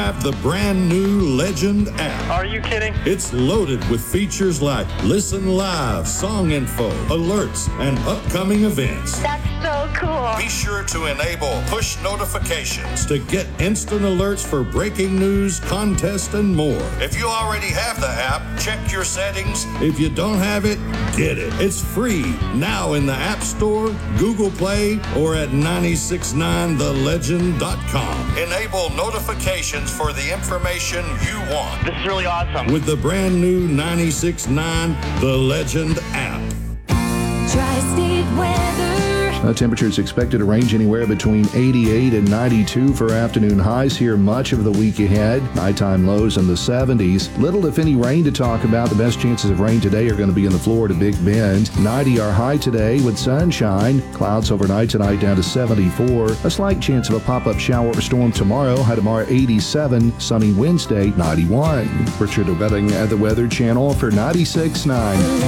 have the brand new Legend app. Are you kidding? It's loaded with features like listen live, song info, alerts, and upcoming events. That's so cool. Be sure to enable push notifications to get instant alerts for breaking news, contests, and more. If you already have the app, check your settings. If you don't have it, get it. It's free now in the App Store, Google Play, or at 969thelegend.com. Enable notifications for the information you want This is really awesome. with the brand new 969 The Legend app. Tri-State weather. Temperatures expected to range anywhere between 88 and 92 for afternoon highs here much of the week ahead. Nighttime lows in the 70s. Little if any rain to talk about. The best chances of rain today are going to be in the Florida Big Bend. 90 our high today with sunshine. Clouds overnight tonight down to 74. A slight chance of a pop-up shower or storm tomorrow. High tomorrow 87. Sunny Wednesday 91. Richard Wedding at the Weather Channel for 96.9.